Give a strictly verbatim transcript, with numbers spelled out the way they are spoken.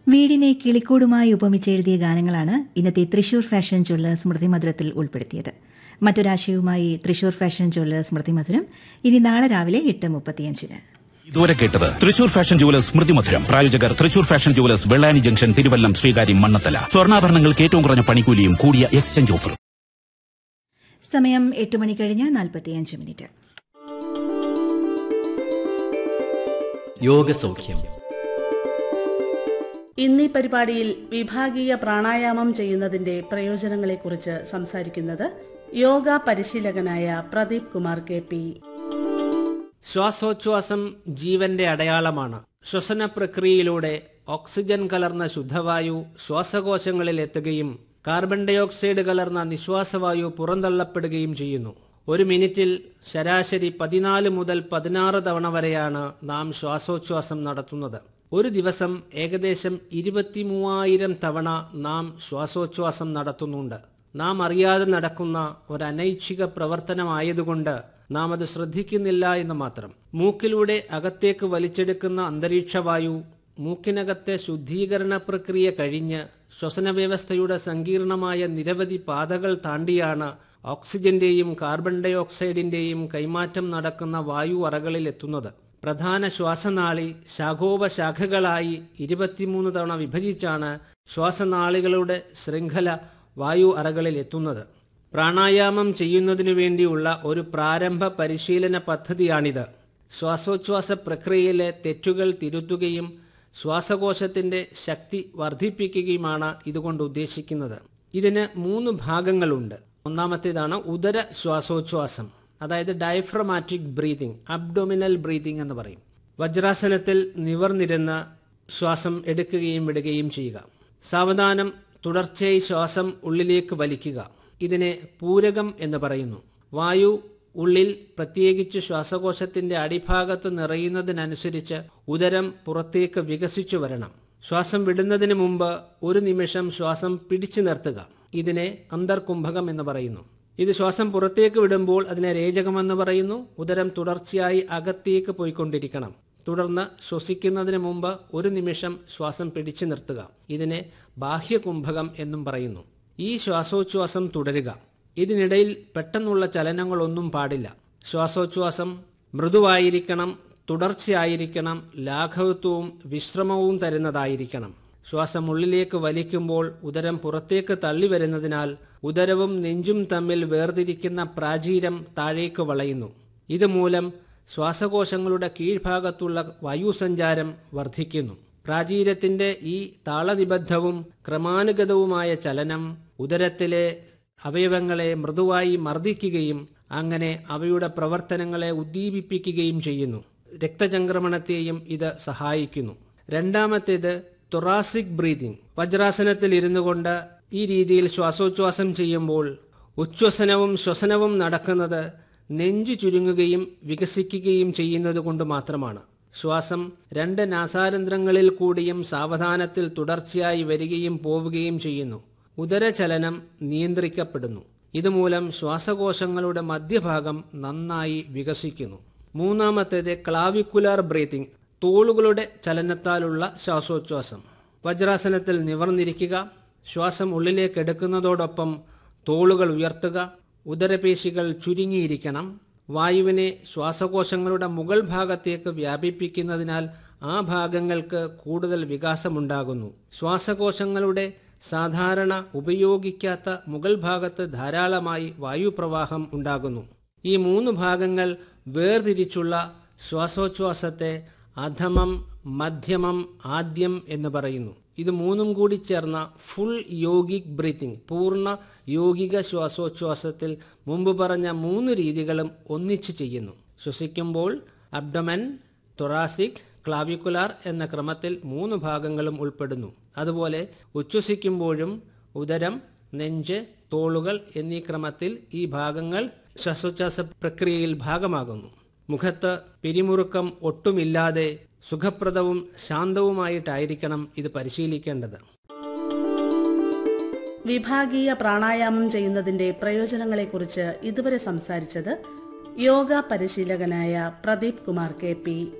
വീടിനെ കിളിക്കൂടുമായി ഉപമിച്ചെഴുതിയ ഗാനങ്ങളാണ് ഇന്നത്തെ തൃശൂർ ഫാഷൻ ജ്വല്ലേഴ്സ് സ്മൃതി മധുരത്തിൽ ഉൾപ്പെടുത്തിയത്. മറ്റൊരാശയവുമായി തൃശൂർ ഫാഷൻ ജ്വല്ലേഴ്സ് സ്മൃതി മധുരം ഇനി നാളെ രാവിലെ എട്ട് മുപ്പത്തിയഞ്ചിന്. ഇതുവരെ കേട്ടത് തൃശൂർ ഫാഷൻ ജുവലേഴ്സ് സ്മൃതി മധുരം. പ്രായോജകർ Thrissur fashion jewellers, Vellani junction, Thiruvallam, Sreekaryam, Mannathala. സ്വർണ്ണാഭരണങ്ങൾക്ക് ഏറ്റവും കുറഞ്ഞ പണിക്കൂലിയും കൂടിയ എക്സ്ചേഞ്ച് ഓഫറും. സമയം എട്ട് മണി കഴിഞ്ഞ് നാൽപ്പത്തിയഞ്ച് മിനിറ്റ്. യോഗസൗഖ്യം. ഇന്നീ പരിപാടിയിൽ വിഭാഗീയ പ്രാണായാമം ചെയ്യുന്നതിന്റെ പ്രയോജനങ്ങളെക്കുറിച്ച് സംസാരിക്കുന്നത് യോഗ പരിശീലകനായ പ്രദീപ് കുമാർ കെ പി. ശ്വാസോച്ഛ്വാസം ജീവന്റെ അടയാളമാണ്. ശ്വസന പ്രക്രിയയിലൂടെ ഓക്സിജൻ കലർന്ന ശുദ്ധവായു ശ്വാസകോശങ്ങളിൽ എത്തുകയും കാർബൺ ഡയോക്സൈഡ് കലർന്ന നിശ്വാസവായു പുറന്തള്ളപ്പെടുകയും ചെയ്യുന്നു. ഒരു മിനിറ്റിൽ ശരാശരി പതിനാല് മുതൽ പതിനാറ് തവണ വരെയാണ് നാം ശ്വാസോച്ഛ്വാസം നടത്തുന്നത്. ഒരു ദിവസം ഏകദേശം ഇരുപത്തി മൂവായിരം തവണ നാം ശ്വാസോച്ഛ്വാസം നടത്തുന്നുണ്ട്. നാം അറിയാതെ നടക്കുന്ന ഒരു അനൈച്ഛിക പ്രവർത്തനമായതുകൊണ്ട് നാം അത് ശ്രദ്ധിക്കുന്നില്ല എന്ന് മാത്രം. മൂക്കിലൂടെ അകത്തേക്ക് വലിച്ചെടുക്കുന്ന അന്തരീക്ഷവായു മൂക്കിനകത്തെ ശുദ്ധീകരണ പ്രക്രിയ കഴിഞ്ഞ് ശ്വസന വ്യവസ്ഥയുടെ സങ്കീർണമായ നിരവധി പാതകൾ താണ്ടിയാണ് ഓക്സിജന്റെയും കാർബൺ ഡയോക്സൈഡിന്റെയും കൈമാറ്റം നടക്കുന്ന വായു അറകളിൽ എത്തുന്നത്. പ്രധാന ശ്വാസനാളി ശാഖോപശാഖകളായി ഇരുപത്തിമൂന്ന് തവണ വിഭജിച്ചാണ് ശ്വാസനാളികളുടെ ശൃംഖല വായു അറകളിൽ എത്തുന്നത്. പ്രാണായാമം ചെയ്യുന്നതിനു വേണ്ടിയുള്ള ഒരു പ്രാരംഭ പരിശീലന പദ്ധതിയാണിത്. ശ്വാസോച്ഛ്വാസ പ്രക്രിയയിലെ തെറ്റുകൾ തിരുത്തുകയും ശ്വാസകോശത്തിന്റെ ശക്തി വർദ്ധിപ്പിക്കുകയുമാണ് ഇതുകൊണ്ട് ഉദ്ദേശിക്കുന്നത്. ഇതിന് മൂന്ന് ഭാഗങ്ങളുണ്ട്. ഒന്നാമത്തേതാണ് ഉദര ശ്വാസോച്ഛ്വാസം, അതായത് ഡയഫ്രമാറ്റിക് ബ്രീതിങ്, അബ്ഡോമിനൽ ബ്രീതിങ് എന്ന് പറയും. വജ്രാസനത്തിൽ നിവർന്നിരുന്ന് ശ്വാസം എടുക്കുകയും വിടുകയും ചെയ്യുക. സാവധാനം തുടർച്ചയായി ശ്വാസം ഉള്ളിലേക്ക് വലിക്കുക. ഇതിനെ പൂരകം എന്ന് പറയുന്നു. വായു ഉള്ളിൽ, പ്രത്യേകിച്ച് ശ്വാസകോശത്തിന്റെ അടിഭാഗത്ത് നിറയുന്നതിനനുസരിച്ച് ഉദരം പുറത്തേക്ക് വികസിച്ചു വരണം. ശ്വാസം വിടുന്നതിന് മുമ്പ് ഒരു നിമിഷം ശ്വാസം പിടിച്ചു നിർത്തുക. ഇതിനെ അന്തർകുംഭകം എന്ന് പറയുന്നു. ഇത് ശ്വാസം പുറത്തേക്ക് വിടുമ്പോൾ അതിനെ രേചകമെന്ന് പറയുന്നു. ഉദരം തുടർച്ചയായി അകത്തേക്ക് പോയിക്കൊണ്ടിരിക്കണം. തുടർന്ന് ശ്വസിക്കുന്നതിന് മുമ്പ് ഒരു നിമിഷം ശ്വാസം പിടിച്ചു നിർത്തുക. ഇതിനെ ബാഹ്യകുംഭകം എന്നും പറയുന്നു. ഈ ശ്വാസോച്ഛ്വാസം തുടരുക. ഇതിനിടയിൽ പെട്ടെന്നുള്ള ചലനങ്ങളൊന്നും പാടില്ല. ശ്വാസോച്ഛ്വാസം മൃദുവായിരിക്കണം, തുടർച്ചയായിരിക്കണം, ലാഘവത്വവും വിശ്രമവും തരുന്നതായിരിക്കണം. ശ്വാസം ഉള്ളിലേക്ക് വലിക്കുമ്പോൾ ഉദരം പുറത്തേക്ക് തള്ളി വരുന്നതിനാൽ ഉദരവും നെഞ്ചും തമ്മിൽ വേർതിരിക്കുന്ന പ്രാചീരം താഴേക്ക് വളയുന്നു. ഇതുമൂലം ശ്വാസകോശങ്ങളുടെ കീഴ്ഭാഗത്തുള്ള വായുസഞ്ചാരം വർദ്ധിക്കുന്നു. പ്രാചീരത്തിന്റെ ഈ താളനിബദ്ധവും ക്രമാനുഗതവുമായ ചലനം ഉദരത്തിലെ അവയവങ്ങളെ മൃദുവായി മർദ്ദിക്കുകയും അങ്ങനെ അവയുടെ പ്രവർത്തനങ്ങളെ ഉദ്ദീപിപ്പിക്കുകയും ചെയ്യുന്നു. രക്തചംക്രമണത്തെയും ഇത് സഹായിക്കുന്നു. രണ്ടാമത്തേത് തൊറാസിക് ബ്രീതിങ്. വജ്രാസനത്തിൽ ഇരുന്നു കൊണ്ട് ഈ രീതിയിൽ ശ്വാസോച്ഛ്വാസം ചെയ്യുമ്പോൾ ഉച്ഛ്വസനവും ശ്വസനവും നടക്കുന്നത് നെഞ്ചു ചുരുങ്ങുകയും വികസിക്കുകയും ചെയ്യുന്നത് കൊണ്ട് മാത്രമാണ്. ശ്വാസം രണ്ട് നാസാരന്ധ്രങ്ങളിൽ കൂടിയും സാവധാനത്തിൽ തുടർച്ചയായി വരികയും പോവുകയും ചെയ്യുന്നു. ഉദരചലനം നിയന്ത്രിക്കപ്പെടുന്നു. ഇതുമൂലം ശ്വാസകോശങ്ങളുടെ മധ്യഭാഗം നന്നായി വികസിക്കുന്നു. മൂന്നാമത്തേത് ക്ലാവിക്കുലാർ ബ്രീതിങ്, തോളുകളുടെ ചലനത്താലുള്ള ശ്വാസോച്ഛ്വാസം. വജ്രാസനത്തിൽ നിവർന്നിരിക്കുക. ശ്വാസം ഉള്ളിലേക്ക് എടുക്കുന്നതോടൊപ്പം തോളുകൾ ഉയർത്തുക. ഉദരപേശികൾ ചുരുങ്ങിയിരിക്കണം. വായുവിനെ ശ്വാസകോശങ്ങളുടെ മുകൾ ഭാഗത്തേക്ക് വ്യാപിപ്പിക്കുന്നതിനാൽ ആ ഭാഗങ്ങൾക്ക് കൂടുതൽ വികാസമുണ്ടാകുന്നു. ശ്വാസകോശങ്ങളുടെ സാധാരണ ഉപയോഗിക്കാത്ത മുകൾ ഭാഗത്ത് ധാരാളമായി വായുപ്രവാഹം ഉണ്ടാകുന്നു. ഈ മൂന്ന് ഭാഗങ്ങൾ വേർതിരിച്ചുള്ള ശ്വാസോച്ഛ്വാസത്തെ അധമം, മധ്യമം, ആദ്യം എന്ന് പറയുന്നു. ഇത് മൂന്നും കൂടി ചേർന്ന ഫുൾ യോഗിക് ബ്രീത്തിങ്, പൂർണ്ണ യോഗിക ശ്വാസോച്ഛ്വാസത്തിൽ മുമ്പ് പറഞ്ഞ മൂന്ന് രീതികളും ഒന്നിച്ച് ചെയ്യുന്നു. ശ്വസിക്കുമ്പോൾ അബ്ഡമൻ, തൊറാസിക്, ക്ലാവിക്കുലാർ എന്ന ക്രമത്തിൽ മൂന്ന് ഭാഗങ്ങളും ഉൾപ്പെടുന്നു. അതുപോലെ ഉച്ഛ്വസിക്കുമ്പോഴും ഉദരം, നെഞ്ച്, തോളുകൾ എന്നീ ക്രമത്തിൽ ഈ ഭാഗങ്ങൾ ശ്വാസോച്ഛ്വാസ പ്രക്രിയയിൽ ഭാഗമാകുന്നു. മുഖത്ത് പിരിമുറുക്കം ഒട്ടുമില്ലാതെ സുഖപ്രദവും ശാന്തവുമായിട്ടായിരിക്കണം ഇത് പരിശീലിക്കേണ്ടത്. വിഭാഗീയ പ്രാണായാമം ചെയ്യുന്നതിന്റെ പ്രയോജനങ്ങളെക്കുറിച്ച് ഇതുവരെ സംസാരിച്ചത് യോഗ പരിശീലകനായ പ്രദീപ് കുമാർ കെ പി.